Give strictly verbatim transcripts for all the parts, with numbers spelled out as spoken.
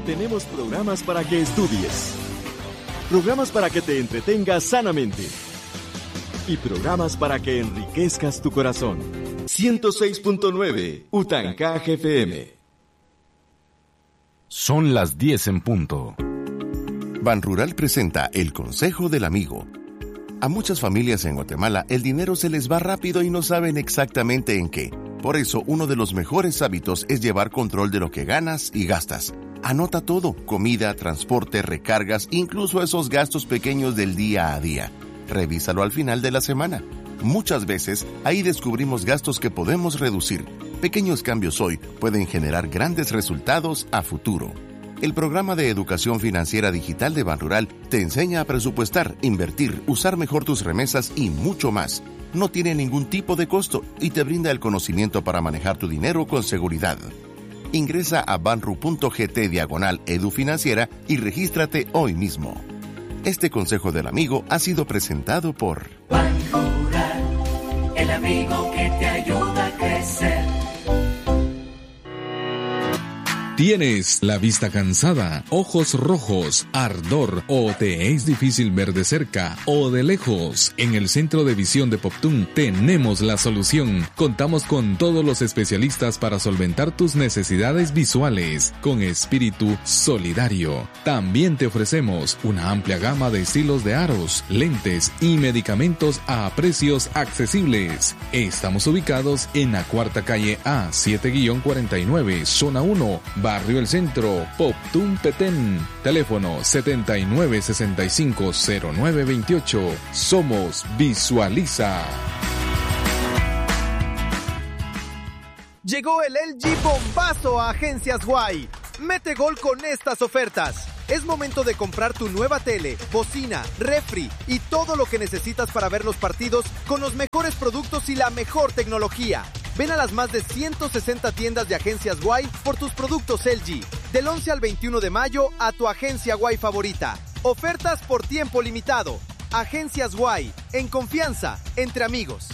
Tenemos programas para que estudies, programas para que te entretengas sanamente y programas para que enriquezcas tu corazón. ciento seis punto nueve Utancaj F M. Son las diez en punto. Banrural presenta el Consejo del Amigo. A muchas familias en Guatemala el dinero se les va rápido y no saben exactamente en qué. Por eso, uno de los mejores hábitos es llevar control de lo que ganas y gastas. Anota todo: comida, transporte, recargas, incluso esos gastos pequeños del día a día. Revísalo al final de la semana. Muchas veces, ahí descubrimos gastos que podemos reducir. Pequeños cambios hoy pueden generar grandes resultados a futuro. El programa de educación financiera digital de Banrural te enseña a presupuestar, invertir, usar mejor tus remesas y mucho más. No tiene ningún tipo de costo y te brinda el conocimiento para manejar tu dinero con seguridad. Ingresa a banru.gt diagonal edufinanciera y regístrate hoy mismo. Este consejo del amigo ha sido presentado por Banrural, el amigo que te ayuda a crecer. ¿Tienes la vista cansada, ojos rojos, ardor o te es difícil ver de cerca o de lejos? En el Centro de Visión de Poptún tenemos la solución. Contamos con todos los especialistas para solventar tus necesidades visuales con espíritu solidario. También te ofrecemos una amplia gama de estilos de aros, lentes y medicamentos a precios accesibles. Estamos ubicados en la cuarta calle A siete cuarenta y nueve, zona uno, Barrio El Centro, Poptún, Petén. Teléfono setenta y nueve sesenta y cinco cero nueve veintiocho. Somos Visualiza. Llegó el L G Bombazo a Agencias Guay. Mete gol con estas ofertas. Es momento de comprar tu nueva tele, bocina, refri y todo lo que necesitas para ver los partidos con los mejores productos y la mejor tecnología. Ven a las más de ciento sesenta tiendas de Agencias Guay por tus productos L G. Del once al veintiuno de mayo a tu agencia Guay favorita. Ofertas por tiempo limitado. Agencias Guay, en confianza, entre amigos.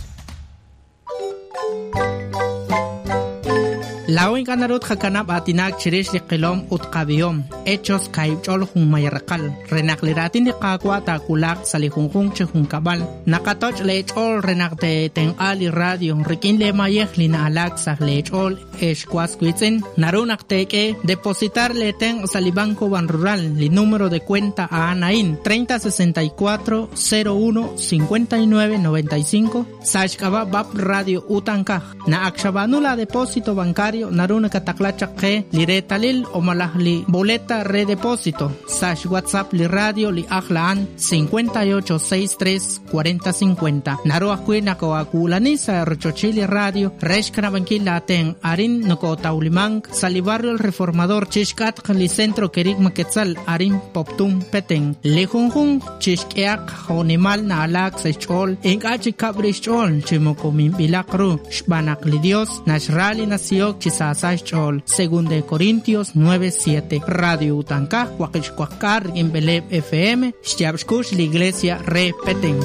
Lawin kanarut hakanap atinak chirish liqilom utqabiyom hechos kaibchol humayarqal renakliratin liqaqwa takulak salihunjun chehun nakatoch lechol renakte tenali radio rikin le mayeh lina alak sah lechol eshkwasquitzen narunakteke depositar leten salibanco Banrural li número de cuenta a Anaín treinta sesenta y cuatro cero uno cincuenta y nueve noventa y cinco Sashkaba Bab Radio Utancaj na akshabanula depósito bancario naruna kataklachake li retalil o malah li boleta redepósito sash WhatsApp li radio li aklaan cincuenta y ocho sesenta y tres cuarenta cincuenta naru akwina ko akulani sa rochochili radio reshkana bankila ten arin noko taulimang salibarrio el reformador chishkat li centro kerik maketzal arin Poptún Petén li junjun chishkeak honimal na alak sechol enkachi kabrishol chimokomin bilakru shbanak li Dios nashrali nació chisasay chol según de Corintios nueve siete Radio Utancaj Huaquichcuacar en Beleb F M Xyabshkush la iglesia Re Petén.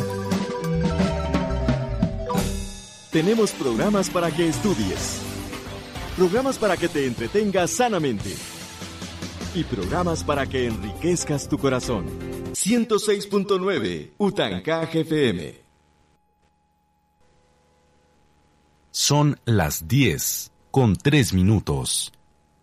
Tenemos programas para que estudies, programas para que te entretengas sanamente y programas para que enriquezcas tu corazón. ciento seis punto nueve Utancaj F M. Son las diez con tres minutos.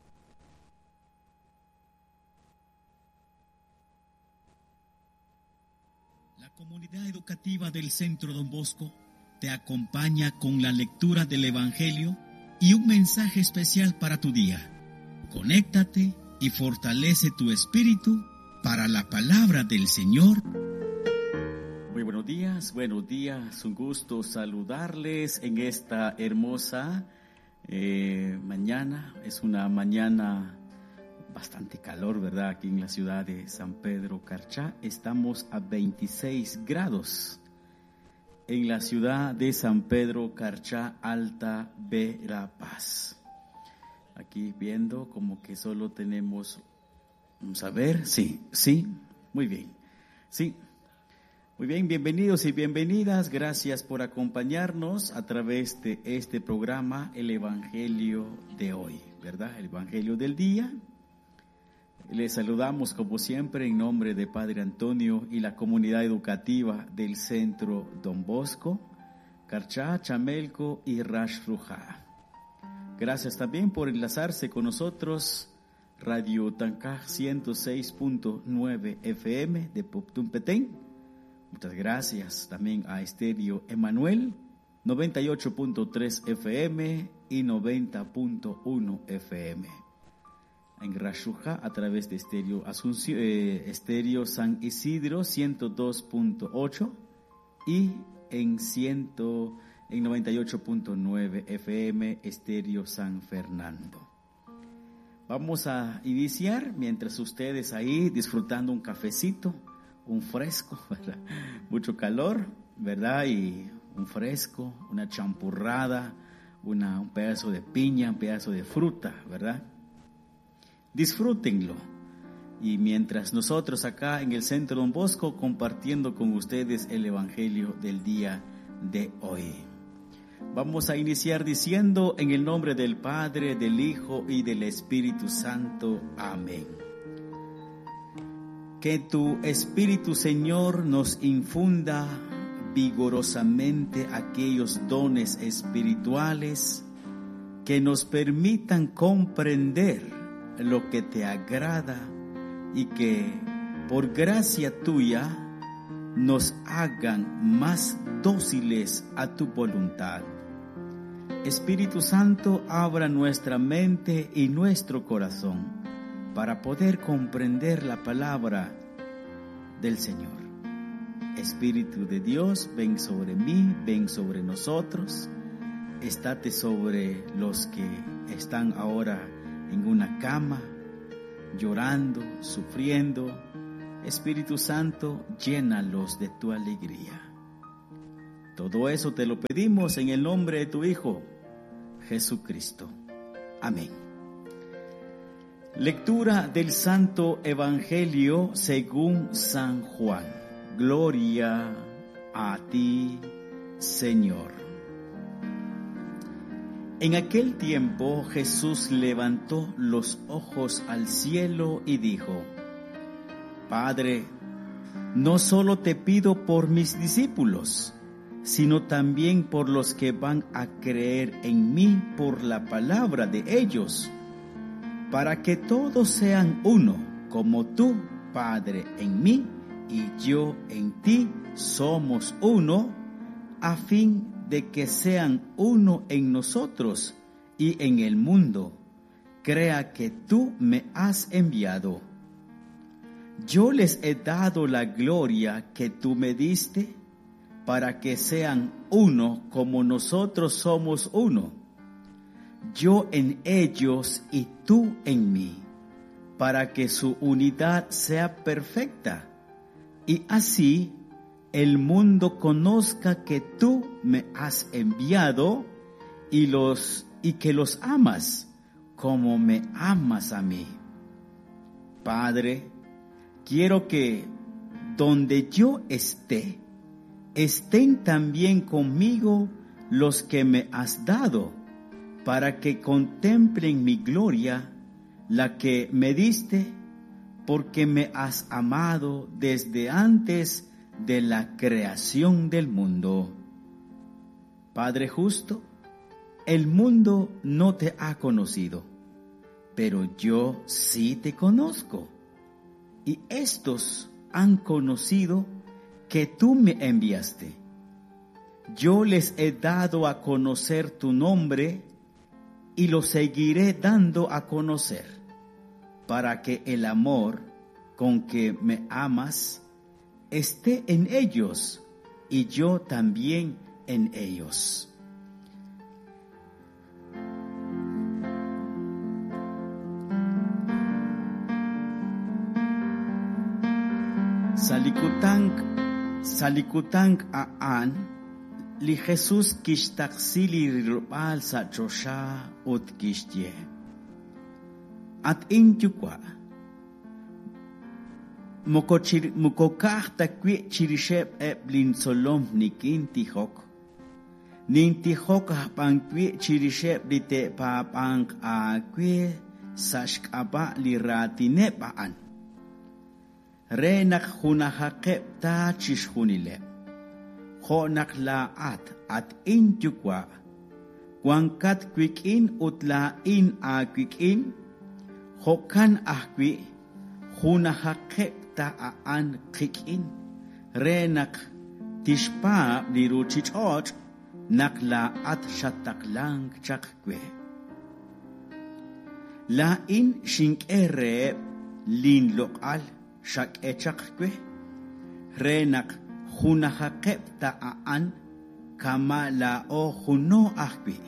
La comunidad educativa del Centro Don Bosco te acompaña con la lectura del Evangelio y un mensaje especial para tu día. Conéctate y fortalece tu espíritu para la palabra del Señor. Muy buenos días, buenos días, un gusto saludarles en esta hermosa eh, mañana. Es una mañana bastante calor, ¿verdad? Aquí en la ciudad de San Pedro Carchá estamos a veintiséis grados. En la ciudad de San Pedro Carchá, Alta Verapaz. Aquí viendo como que solo tenemos, vamos a ver, sí, sí, muy bien, sí. Muy bien, bienvenidos y bienvenidas, gracias por acompañarnos a través de este programa, el Evangelio de hoy, ¿verdad? El Evangelio del día, Les saludamos como siempre en nombre de Padre Antonio y la comunidad educativa del Centro Don Bosco, Carchá, Chamelco y Rash Rujá. Gracias también por enlazarse con nosotros, Radio Tancaj ciento seis punto nueve F M de Poptún Petén. Muchas gracias también a Estéreo Emanuel, noventa y ocho punto tres F M y noventa punto uno F M. En Rashuja a través de Estéreo Asunción, eh, Estéreo San Isidro ciento dos punto ocho y en, cien, en noventa y ocho punto nueve F M Estéreo San Fernando. Vamos a iniciar mientras ustedes ahí disfrutando un cafecito, un fresco, ¿verdad? Mucho calor, ¿verdad? Y un fresco, una champurrada, una, un pedazo de piña, un pedazo de fruta, ¿verdad? Disfrútenlo. Y mientras nosotros acá en el Centro Don Bosco compartiendo con ustedes el Evangelio del día de hoy. Vamos a iniciar diciendo en el nombre del Padre, del Hijo y del Espíritu Santo. Amén. Que tu Espíritu, Señor, nos infunda vigorosamente aquellos dones espirituales que nos permitan comprender lo que te agrada y que por gracia tuya nos hagan más dóciles a tu voluntad. Espíritu Santo, abra nuestra mente y nuestro corazón para poder comprender la palabra del Señor. Espíritu de Dios, ven sobre mí, ven sobre nosotros, estate sobre los que están ahora en una cama, llorando, sufriendo. Espíritu Santo, llénalos de tu alegría. Todo eso te lo pedimos en el nombre de tu Hijo, Jesucristo. Amén. Lectura del Santo Evangelio según San Juan. Gloria a ti, Señor. En aquel tiempo Jesús levantó los ojos al cielo y dijo: Padre, no solo te pido por mis discípulos, sino también por los que van a creer en mí por la palabra de ellos, para que todos sean uno, como tú, Padre, en mí y yo en ti somos uno, a fin de que sean uno en nosotros y en el mundo, crea que tú me has enviado. Yo les he dado la gloria que tú me diste, para que sean uno como nosotros somos uno, yo en ellos y tú en mí, para que su unidad sea perfecta, y así el mundo conozca que tú me has enviado y los y que los amas como me amas a mí. Padre, quiero que donde yo esté, estén también conmigo los que me has dado, para que contemplen mi gloria, la que me diste, porque me has amado desde antes de la creación del mundo. Padre justo, el mundo no te ha conocido, pero yo sí te conozco, y estos han conocido que tú me enviaste. Yo les he dado a conocer tu nombre, y lo seguiré dando a conocer, para que el amor con que me amas esté en ellos y yo también en ellos. Salikutang salikutang aan li Jesus kishtaksili rirupal sa Chosha ut kishtye. At intyukwa mukokah takwi chirishep eblin solom nikin tihok. Nin tihok pang kwi chirishep dite pa pang a kwi sashkaba li ratinepaan. Renak hunahakep ta chishhunilep. Honak laat at intukwa. Kwangkat kwikin utla in a kwikin. Hokan ahkwi hunahakep ta aan kikin. Renak tishpa li ruchichot naklaat shataklang chakwe. La in shinkere lin lokal shak echakwe. Renak hunahakep ta'aan kama la o huno ahkwi.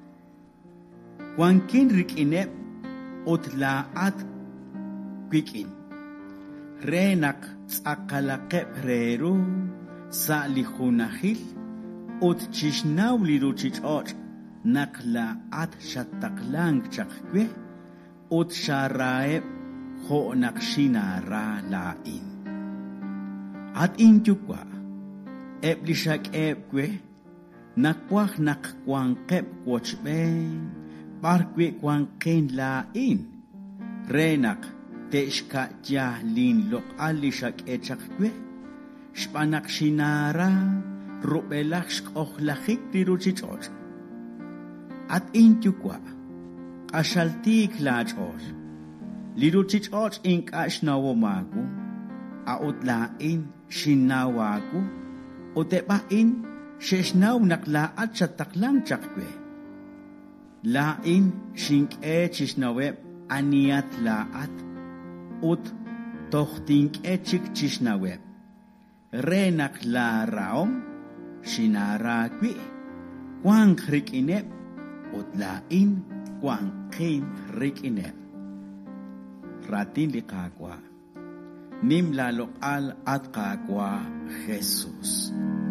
Kwankin rikinep ut laat kwikin. Renak tsakalakep reru sa lihunahil ut chishnaw liruchichot naklaat shataklang chakwe. Ut sharaeb ho nakshinara lain. At intukwa, eb lishak ebkwe, nakwak nakkwang kep kwachben, parkwe kwang ken lain. Renak te ishka tya lin lok alishak echakwe, shpanak shinara, rubelak shkochlachik diruchichot. At intukwa, ashaltik lachol. Liruchichot ink ashnawomagu. Autlain shinawagu. Otepain sheshnaw naklaat shataklang chakwe. Lain shink e chishnaweb aniat laat. Ut tohtink e chik chishnaweb. Renak la raom shinaragwi. Kwang rikinep utlain kwang kin rikinep. Ratin li kagwa. Nim lalok al at kagwa Jesus.